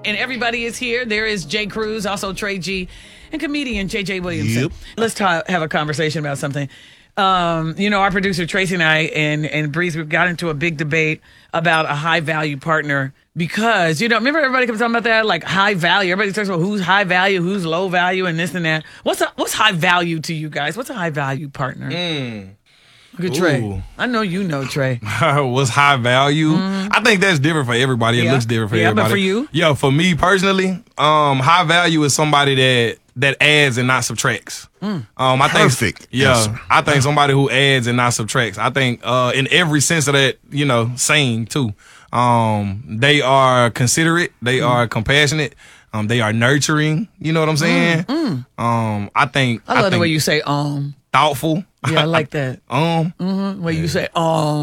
And everybody is here. There is Jay Cruz, also Trey G, and comedian J.J. Williamson. Yep. Let's have a conversation about something. Our producer Tracy and I and Breeze, we got into a big debate about a high value partner because, remember everybody kept talking about that, like high value. Everybody talks about who's high value, who's low value, and this and that. What's high value to you guys? What's a high value partner? Look at Trey. Ooh. I know you know Trey. What's high value? I think that's different for everybody. It looks different for everybody. But for you? Yeah, for me personally, high value is somebody that adds and not subtracts. I Perfect. think, yeah, Yes. I think somebody who adds and not subtracts. I think in every sense of that, saying too. They are considerate. They are compassionate. They are nurturing. You know what I'm saying? I think I love the way you say thoughtful. Yeah, I like that. Where you say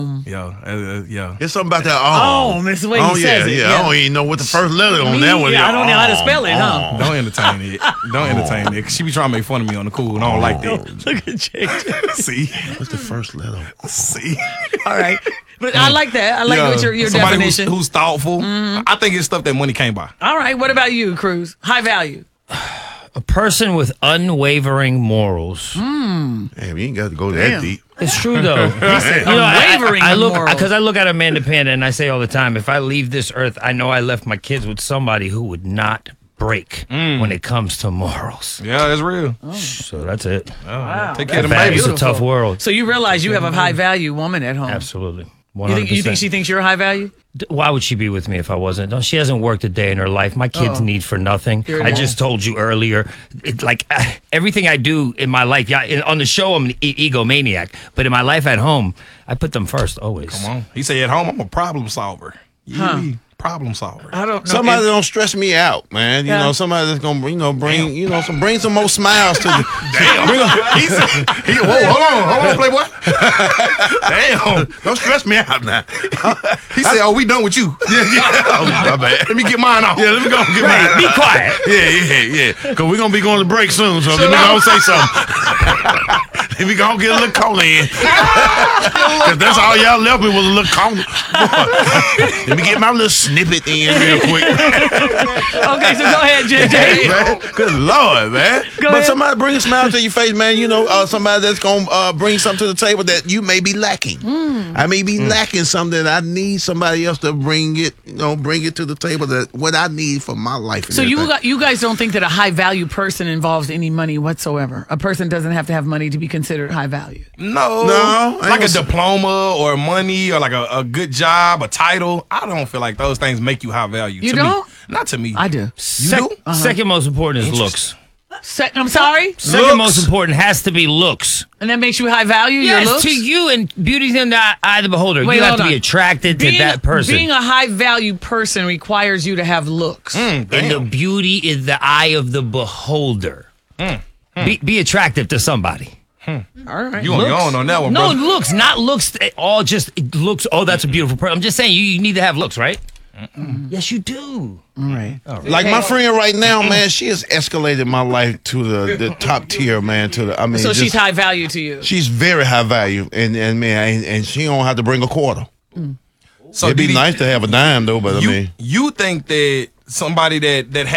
Yeah. There's something about that. It's the way he says it. I don't even know what the first letter on Me, that one is. I don't know how to spell it, huh? Don't entertain it. Don't entertain it. 'Cause she be trying to make fun of me on the cool, and I don't like that. Look at Jay. See? What's the first letter? See? All right. But I like that. I like what your Somebody definition. who's thoughtful. I think it's stuff that money can't buy. All right. What about you, Cruz? High value. A person with unwavering morals. Damn, you ain't got to go that deep. It's true though. Unwavering I look morals. because I look at Amanda Panda and I say all the time, if I leave this earth, I know I left my kids with somebody who would not break when it comes to morals. Yeah, that's real. So that's it. Wow. Take care of them Bad. babies. It's a tough world. So you realize you have a high value woman at home. Absolutely. 100%. You think she thinks you're high value? Why would she be with me if I wasn't? No, she hasn't worked a day in her life. My kids need for nothing. I just told you earlier, everything I do in my life, on the show I'm an egomaniac, but in my life at home, I put them first always. Come on. He said at home, I'm a problem solver. Problem solver. I don't know. Somebody don't stress me out, man. You know, somebody that's gonna bring some more smiles to the. Damn. Hold on, Playboy. Damn, don't stress me out now. He said, "Oh, we done with you." My bad. Let me get mine off. Yeah, let me go get mine. Be quiet. Yeah. Because we're going to be going to break soon, so let me go say something. Let me go get a little cola in. Because that's all y'all left me was a little cola. Let me get my little snippet in real quick. Okay, so go ahead, JJ. Man, good Lord, man. Go but ahead. somebody bring a smile to your face, man. Somebody that's going to bring something to the table that you may be lacking. I may be lacking something that I need somebody else to bring it to the table, that what I need for my life. And So everything. you guys don't think that a high value person involves any money whatsoever? A person doesn't have to have money to be considered high value. No, I ain't like gonna a say- diploma or money or like a good job, a title. I don't feel like those things make you high value. You to don't? Me. Not to me. I do. You do? Second most important is looks. I'm sorry? Second most important has to be looks. And that makes you high value? Yes, your looks? to you, and beauty's in the eye of the beholder. Wait, you have hold to be on. attracted to that person. Being a high value person requires you to have looks. And the beauty is the eye of the beholder. Be attractive to somebody. All right. You on your own on that one, No, bro. looks, not looks. All just looks. Oh, that's a beautiful person. I'm just saying you need to have looks, right? Yes, you do. All right. Like my friend right now, man, she has escalated my life to the top tier, man. So she's high value to you. She's very high value, and man, and she don't have to bring a quarter. So It'd be Didi, nice to have a dime though, but I mean. you think that somebody that